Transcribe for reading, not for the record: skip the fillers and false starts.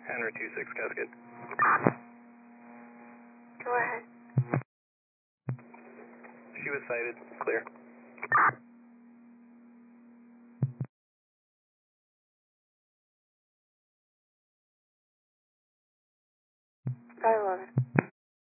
Henry 26 Cascade. Go ahead. She was sighted. Clear. I love it.